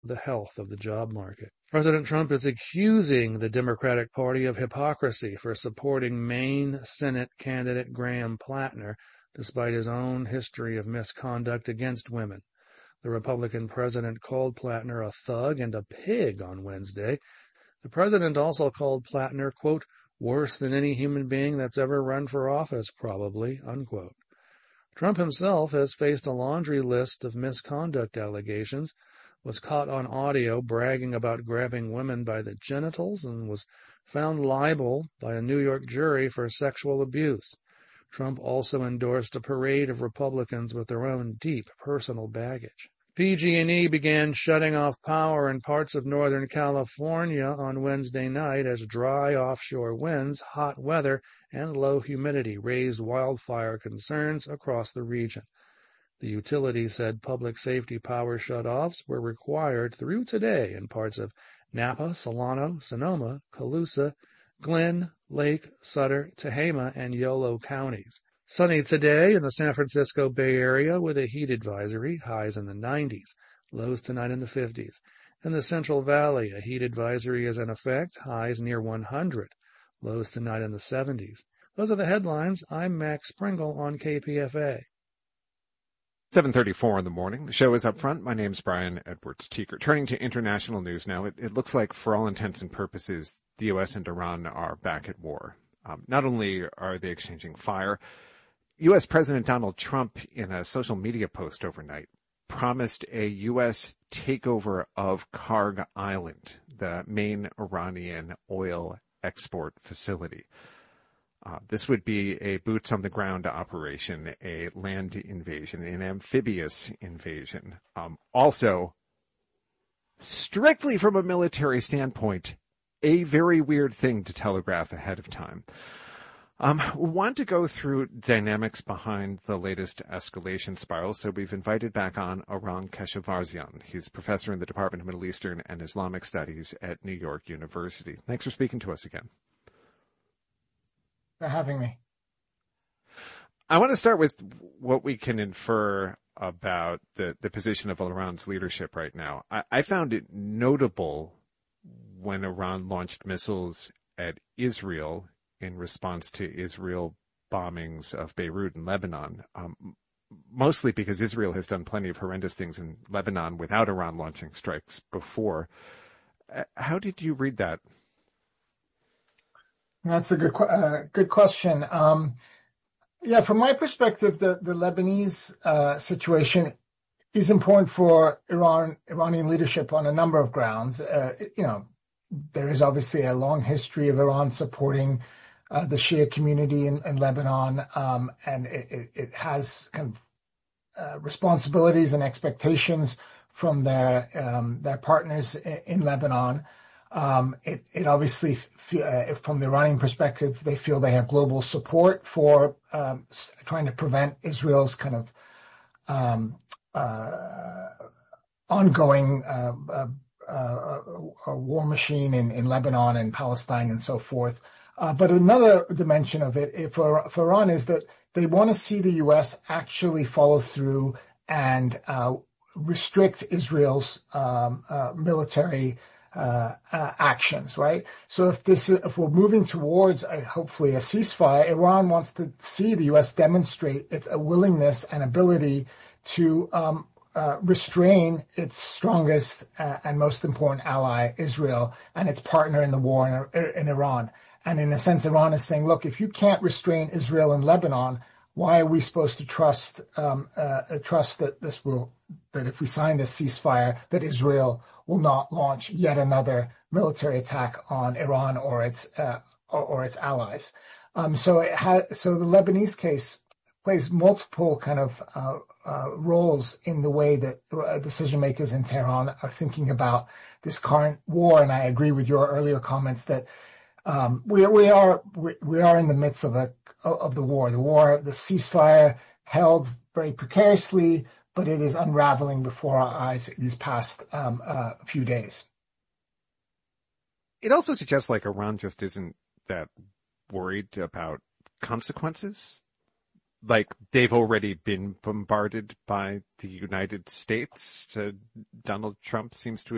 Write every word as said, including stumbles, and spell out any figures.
the health of the job market. President Trump is accusing the Democratic Party of hypocrisy for supporting Maine Senate candidate Graham Plattner, despite his own history of misconduct against women. The Republican president called Plattner a thug and a pig on Wednesday. The president also called Plattner, quote, worse than any human being that's ever run for office, probably, unquote. Trump himself has faced a laundry list of misconduct allegations, was caught on audio bragging about grabbing women by the genitals, and was found liable by a New York jury for sexual abuse. Trump also endorsed a parade of Republicans with their own deep personal baggage. P G and E began shutting off power in parts of Northern California on Wednesday night as dry offshore winds, hot weather, and low humidity raised wildfire concerns across the region. The utility said public safety power shutoffs were required through today in parts of Napa, Solano, Sonoma, Colusa, Glenn, Lake, Sutter, Tehama, and Yolo counties. Sunny today in the San Francisco Bay Area with a heat advisory, highs in the nineties, lows tonight in the fifties. In the Central Valley, a heat advisory is in effect, highs near one hundred, lows tonight in the seventies. Those are the headlines. I'm Max Pringle on K P F A. seven thirty-four in the morning. The show is up front. My name's Brian Edwards-Teeker. Turning to international news now, it, it looks like for all intents and purposes, the U S and Iran are back at war. Um, not only are they exchanging fire, U S President Donald Trump, in a social media post overnight, promised a U S takeover of Karg Island, the main Iranian oil export facility. Uh, this would be a boots-on-the-ground operation, a land invasion, an amphibious invasion. Um, also, strictly from a military standpoint, a very weird thing to telegraph ahead of time. Um, we want to go through dynamics behind the latest escalation spiral, so we've invited back on Eran Keshavarzian. He's professor in the Department of Middle Eastern and Islamic Studies at New York University. Thanks for speaking to us again. For having me. I want to start with what we can infer about the, the position of Iran's leadership right now. I, I found it notable when Iran launched missiles at Israel in response to Israel bombings of Beirut and Lebanon, um, mostly because Israel has done plenty of horrendous things in Lebanon without Iran launching strikes before. Uh, how did you read that? That's a good uh, good question. Um, yeah, from my perspective, the, the Lebanese uh, situation is important for Iran, Iranian leadership on a number of grounds. Uh, you know, there is obviously a long history of Iran supporting uh, the Shia community in, in Lebanon, um, and it, it, it has kind of uh, responsibilities and expectations from their um, their partners in, in Lebanon. Um, it, it obviously, uh, from the Iranian perspective, they feel they have global support for um, trying to prevent Israel's kind of um, uh, ongoing uh, uh, uh, uh, war machine in, in Lebanon and Palestine and so forth. Uh, but another dimension of it for, for Iran is that they want to see the U S actually follow through and uh, restrict Israel's um, uh, military Uh, uh, actions, right? So if this, if we're moving towards a, hopefully a ceasefire, Iran wants to see the U S demonstrate its a willingness and ability to um, uh, restrain its strongest uh, and most important ally, Israel, and its partner in the war in, in Iran. And in a sense, Iran is saying, look, if you can't restrain Israel in Lebanon, why are we supposed to trust um, uh, trust that this will, that if we sign this ceasefire, that Israel will not launch yet another military attack on Iran or its uh, or, or its allies. Um, so it ha- so the Lebanese case plays multiple kind of uh, uh, roles in the way that uh, decision makers in Tehran are thinking about this current war. And I agree with your earlier comments that um, we we are we, we are in the midst of a of the war. The war, the ceasefire held very precariously, but it is unraveling before our eyes these past um, uh, few days. It also suggests like Iran just isn't that worried about consequences. Like they've already been bombarded by the United States. Uh, Donald Trump seems to